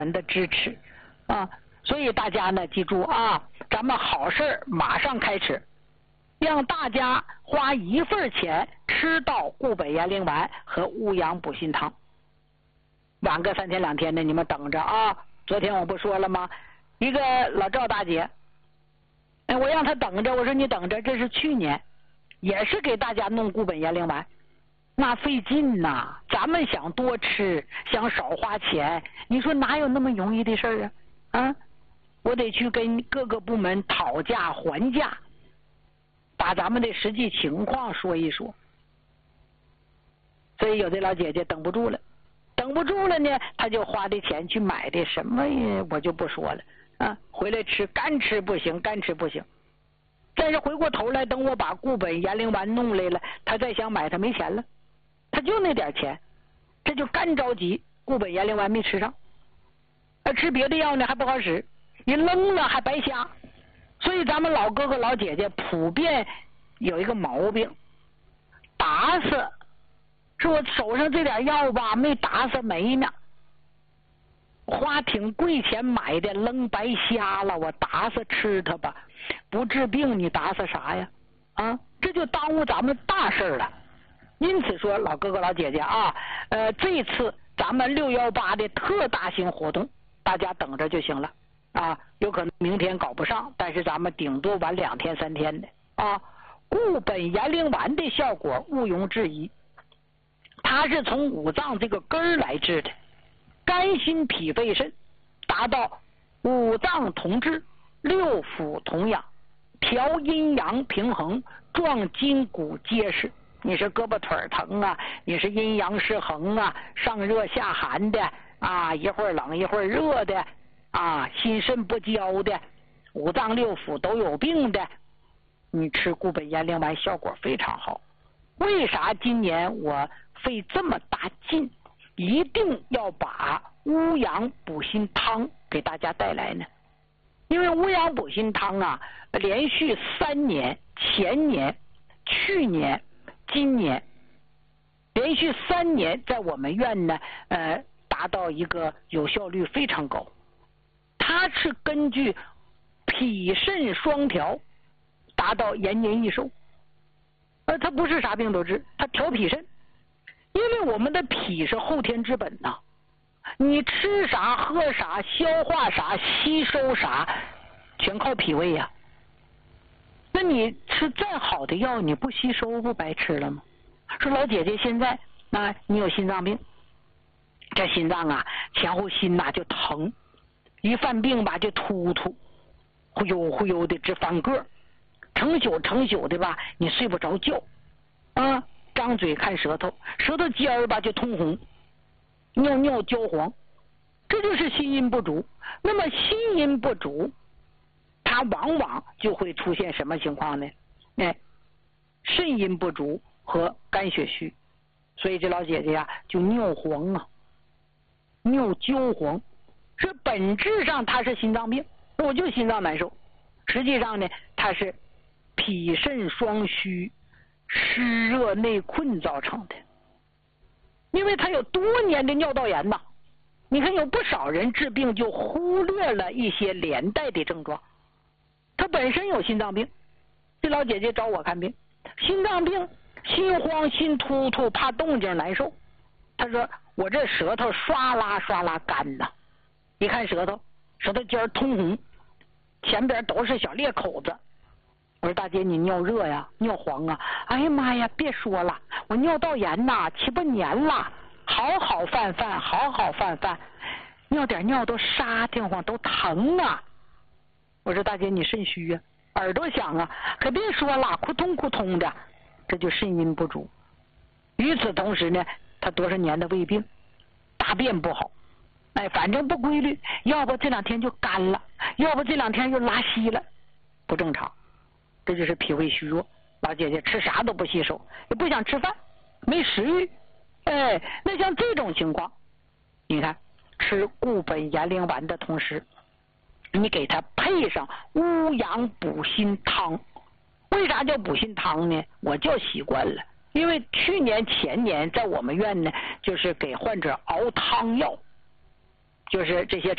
人的支持啊。所以大家呢记住啊，咱们好事马上开始，让大家花1份钱吃到固本延龄丸和乌阳补心汤。晚个3天2天的，你们等着啊！昨天我不说了吗？一个老赵大姐，我让她等着，我说你等着，这是去年，也是给大家弄固本延龄丸，那费劲呐！咱们想多吃，想少花钱，你说哪有那么容易的事儿啊？啊！我得去跟各个部门讨价还价，把咱们的实际情况说一说。所以有的老姐姐等不住了，呢，她就花的钱去买的什么呀，我就不说了啊。回来吃干吃不行。但是回过头来，等我把固本延龄丸弄来了，她再想买，她没钱了，她就那点钱，这就干着急，固本延龄丸没吃上，吃别的药呢还不好使。你扔了还白瞎，所以咱们老哥哥老姐姐普遍有一个毛病，打死是我手上这点药吧，没打死没呢，花挺贵钱买的，扔白瞎了，我打死吃它吧，不治病你打死啥呀？啊，这就耽误咱们大事了。因此说，老哥哥老姐姐啊，这次咱们618的特大型活动，大家等着就行了。啊，有可能明天搞不上，但是咱们顶多晚2天3天的啊。固本延龄丸的效果毋庸置疑，它是从五脏这个根儿来治的，肝心脾肺肾，达到五脏同治、6腑同养，调阴阳平衡，壮筋骨结实。你是胳膊腿疼啊，你是阴阳失衡啊，上热下寒的啊，一会儿冷一会儿热的。啊，心肾不交的，五脏6腑都有病的，你吃固本延龄丸效果非常好。为啥今年我费这么大劲，一定要把乌阳补心汤给大家带来呢？因为乌阳补心汤啊，连续3年，前年、去年、今年，连续3年在我们院呢，达到一个有效率非常高。它是根据脾肾双调达到延年益寿，它不是啥病都治，它调脾肾，因为我们的脾是后天之本呐，你吃啥喝啥消化啥吸收啥全靠脾胃呀。那你吃再好的药你不吸收不白吃了吗？说老姐姐现在你有心脏病，这心脏啊前后心就疼，一犯病吧就突突忽悠忽悠的直翻个，成宿的吧你睡不着觉啊，张嘴看舌头尖儿吧就通红，尿焦黄，这就是心阴不足。那么心阴不足它往往就会出现什么情况呢？肾阴不足和肝血虚，所以这老姐姐呀就尿黄啊，尿焦黄，这本质上它是心脏病，我就心脏难受，实际上呢它是脾肾双虚、湿热内困造成的。因为它有多年的尿道炎呐，你看有不少人治病就忽略了一些连带的症状，他本身有心脏病，这老姐姐找我看病，心脏病心慌心突突，怕动静难受，她说我这舌头刷啦刷啦干呐，一看舌头尖通红，前边都是小裂口子。我说大姐你尿热呀尿黄啊，哎呀妈呀别说了，我尿道炎呐7、8年了，好好饭尿点尿都沙挺慌都疼啊。我说大姐你肾虚啊，耳朵响啊，可别说了，扑通的，这就肾阴不足。与此同时呢，他多少年的胃病，大便不好，反正不规律，要不这2天就干了，要不这2天又拉稀了，不正常，这就是脾胃虚弱。老姐姐吃啥都不吸收，也不想吃饭，没食欲，那像这种情况，你看吃固本延龄丸的同时，你给它配上乌阳补心汤。为啥叫补心汤呢？我叫习惯了，因为去年前年在我们院呢，就是给患者熬汤药，就是这些